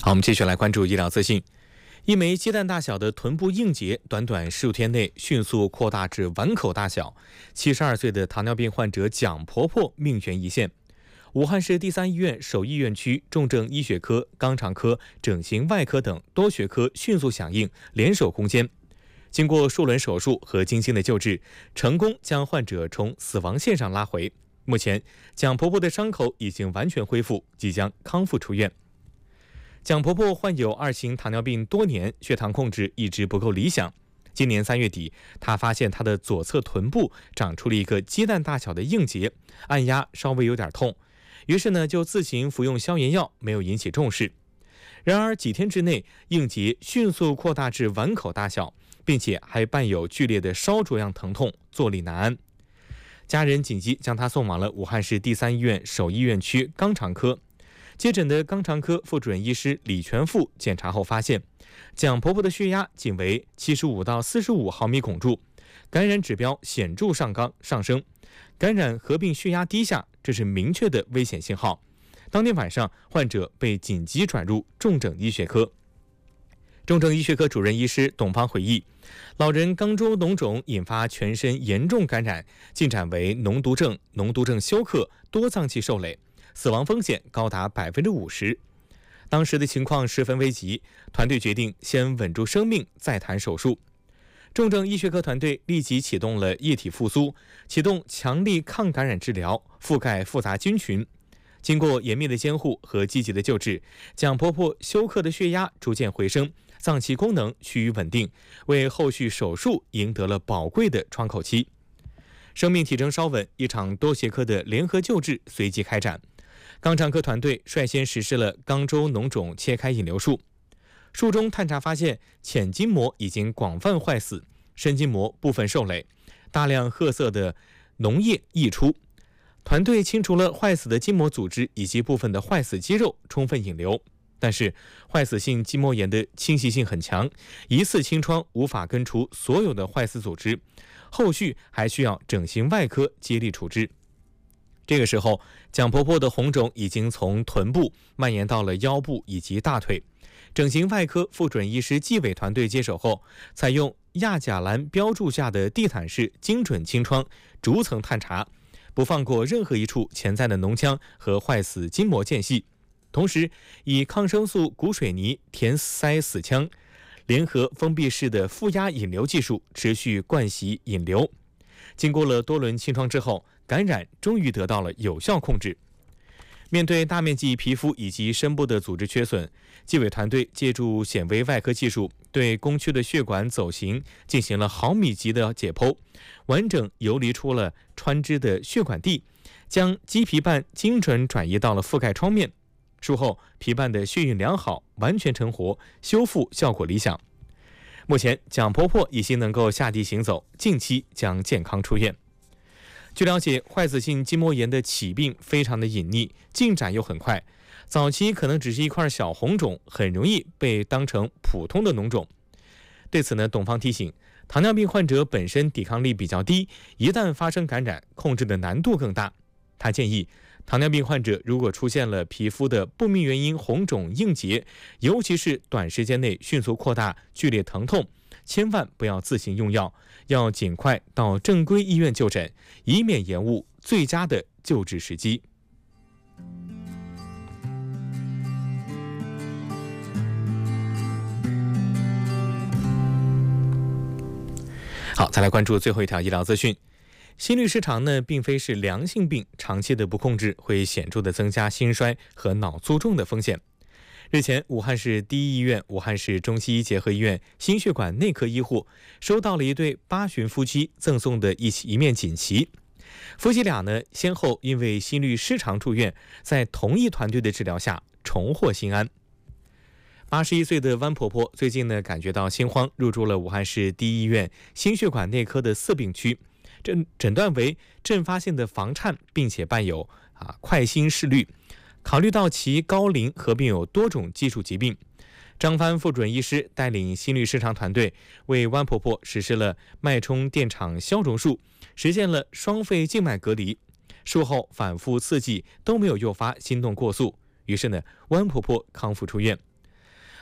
好，我们继续来关注医疗资讯。一枚鸡蛋大小的臀部硬结，短短15天内迅速扩大至碗口大小。72岁的糖尿病患者蒋婆婆命悬一线。武汉市第3医院首医院区重症医学科、肛肠科、整形外科等多学科迅速响应，联手攻坚。经过数轮手术和精心的救治，成功将患者从死亡线上拉回。目前，蒋婆婆的伤口已经完全恢复，即将康复出院。蒋婆婆患有2型糖尿病多年，血糖控制一直不够理想。今年3月底，她发现她的左侧臀部长出了一个鸡蛋大小的硬结，按压稍微有点痛，于是呢就自行服用消炎药，没有引起重视。然而几天之内，硬结迅速扩大至碗口大小，并且还伴有剧烈的烧灼样疼痛，坐立难安。家人紧急将她送往了武汉市第3医院首医院区肛肠科。接诊的肛肠科副主任医师李全富检查后发现，蒋婆婆的血压仅为75到45毫米汞柱，感染指标显著上升，感染合并血压低下，这是明确的危险信号。当天晚上，患者被紧急转入重症医学科。重症医学科主任医师董芳回忆，老人肛周脓肿引发全身严重感染，进展为脓毒症、脓毒症休克、多脏器受累，死亡风险高达50%。当时的情况十分危急，团队决定先稳住生命，再谈手术。重症医学科团队立即启动了液体复苏，启动强力抗感染治疗，覆盖复杂菌群。经过严密的监护和积极的救治，蒋婆婆休克的血压逐渐回升，脏器功能趋于稳定，为后续手术赢得了宝贵的窗口期。生命体征稍稳，一场多学科的联合救治随即开展。肛肠科团队率先实施了肛周脓肿切开引流术，术中探查发现浅筋膜已经广泛坏死，深筋膜部分受累，大量褐色的脓液溢出。团队清除了坏死的筋膜组织以及部分的坏死肌肉，充分引流。但是坏死性筋膜炎的侵袭性很强，一次清创无法根除所有的坏死组织，后续还需要整形外科接力处置。这个时候，蒋婆婆的红肿已经从臀部蔓延到了腰部以及大腿。整形外科副主任医师纪伟团队接手后，采用亚甲蓝标注下的地毯式精准清创，逐层探查，不放过任何一处潜在的脓腔和坏死筋膜间隙。同时，以抗生素骨水泥填塞死腔，联合封闭式的负压引流技术，持续灌洗引流。经过了多轮清创之后，感染终于得到了有效控制。面对大面积皮肤以及深部的组织缺损，纪委团队借助显微外科技术，对宫区的血管走形进行了毫米级的解剖，完整游离出了穿支的血管壁，将鸡皮瓣精准转移到了覆盖创面。术后皮瓣的血运良好，完全成活，修复效果理想。目前蒋婆婆已经能够下地行走，近期将健康出院。据了解，坏死性筋膜炎的起病非常的隐匿，进展又很快，早期可能只是一块小红肿，很容易被当成普通的脓肿。对此呢，董芳提醒，糖尿病患者本身抵抗力比较低，一旦发生感染，控制的难度更大。他建议，糖尿病患者如果出现了皮肤的不明原因红肿硬结，尤其是短时间内迅速扩大、剧烈疼痛，千万不要自行用药，要尽快到正规医院就诊，以免延误最佳的救治时机。好，再来关注最后一条医疗资讯。心律失常呢，并非是良性病，长期的不控制会显著的增加心衰和脑卒中的风险。日前，武汉市第一医院、武汉市中西医结合医院心血管内科医护收到了一对8旬夫妻赠送的一面锦旗。夫妻俩呢，先后因为心律失常住院，在同一团队的治疗下重获心安。81岁的汪婆婆最近呢，感觉到心慌，入住了武汉市第一医院心血管内科的4病区，诊断为阵发性的房颤，并且伴有快心室虑。考虑到其高龄，合并有多种基础疾病，张帆副主任医师带领心律失常团队为汪婆婆实施了脉冲电场消融术，实现了双肺静脉隔离。术后反复刺激都没有诱发心动过速，于是呢，汪婆婆康复出院。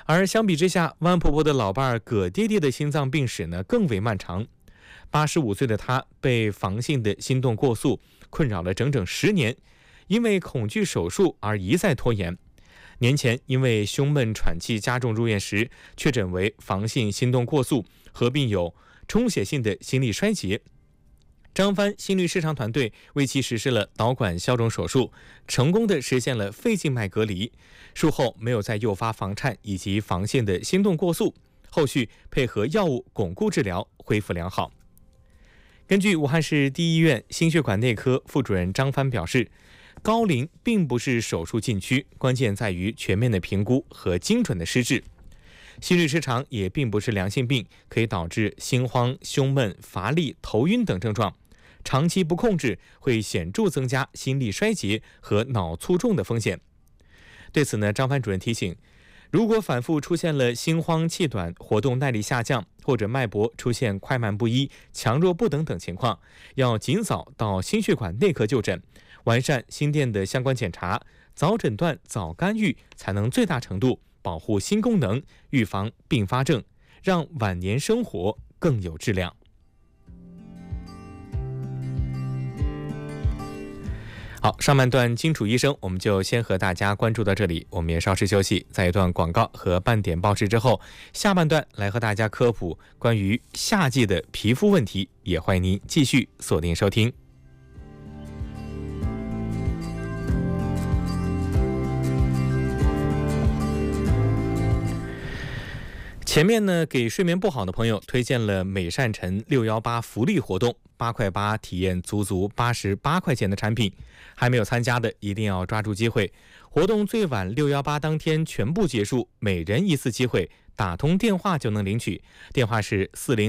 而相比之下，万婆婆的老伴儿葛爹爹的心脏病史呢更为漫长。85岁的他被房性的心动过速困扰了整整10年，因为恐惧手术而一再拖延。年前因为胸闷喘气加重入院时，确诊为房性心动过速，合并有充血性的心力衰竭。张帆心律失常团队为其实施了导管消肿手术，成功的实现了肺静脉隔离，术后没有再诱发房颤以及房性的心动过速，后续配合药物巩固治疗，恢复良好。根据武汉市第一医院心血管内科副主任张帆表示，高龄并不是手术禁区，关键在于全面的评估和精准的施治。心律失常也并不是良性病，可以导致心慌、胸闷、乏力、头晕等症状，长期不控制会显著增加心力衰竭和脑卒中的风险。对此呢，张帆主任提醒，如果反复出现了心慌气短、活动耐力下降，或者脉搏出现快慢不一、强弱不等等情况，要尽早到心血管内科就诊，完善心电的相关检查，早诊断、早干预，才能最大程度保护心功能，预防并发症，让晚年生活更有质量。好，上半段金楚医生我们就先和大家关注到这里，我们也稍事休息，在一段广告和半点报时之后，下半段来和大家科普关于夏季的皮肤问题，也欢迎您继续锁定收听。前面呢，给睡眠不好的朋友推荐了美善晨618福利活动，8块8体验足足88块钱的产品，还没有参加的一定要抓住机会。活动最晚618当天全部结束，每人一次机会，打通电话就能领取，电话是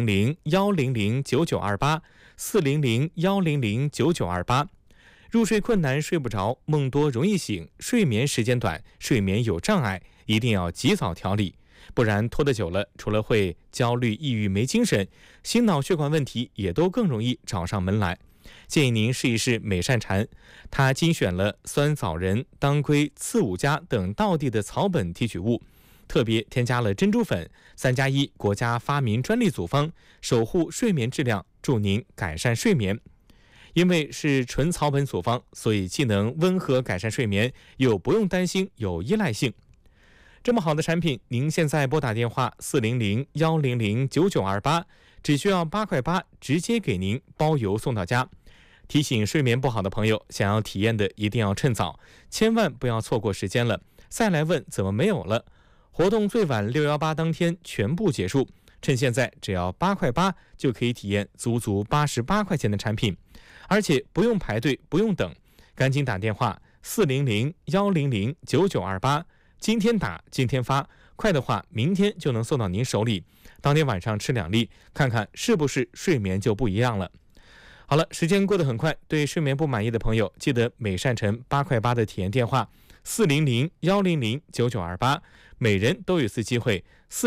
400-100-9928，400-100-9928。入睡困难、睡不着、梦多容易醒、睡眠时间短、睡眠有障碍，一定要及早调理。不然拖得久了，除了会焦虑、抑郁、没精神，心脑血管问题也都更容易找上门来。建议您试一试美善禅，它精选了酸枣仁、当归、刺五加等道地的草本提取物，特别添加了珍珠粉，3+1国家发明专利组方，守护睡眠质量，助您改善睡眠。因为是纯草本组方，所以既能温和改善睡眠，又不用担心有依赖性。这么好的产品，您现在拨打电话400-100-9928，只需要8块8，直接给您包邮送到家。提醒睡眠不好的朋友，想要体验的一定要趁早，千万不要错过时间了，再来问怎么没有了。活动最晚618当天全部结束，趁现在只要8块8就可以体验足足88块钱的产品，而且不用排队，不用等，赶紧打电话400-100-9928。今天打今天发，快的话明天就能送到您手里，当天晚上吃2粒，看看是不是睡眠就不一样了。好了，时间过得很快，对睡眠不满意的朋友，记得美善晨8块8的体验电话400-100-9928，每人都有次机会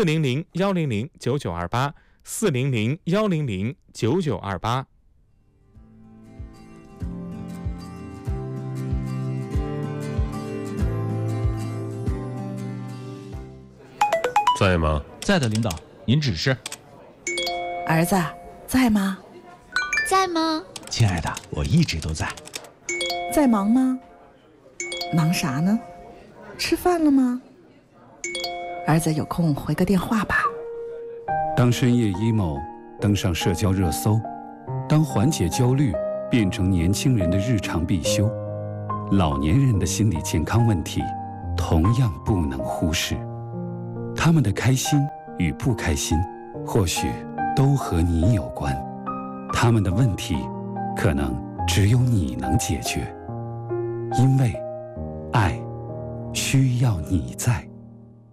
，400-100-9928，400-100-9928。 在吗？ 在的，领导，您指示。 儿子，在吗？ 在吗？ 亲爱的，我一直都在。 在忙吗？忙啥呢？吃饭了吗？儿子有空回个电话吧。 当深夜 emo 登上社交热搜，当缓解焦虑变成年轻人的日常必修，老年人的心理健康问题同样不能忽视。他们的开心与不开心，或许都和你有关。他们的问题，可能只有你能解决。因为爱需要你在。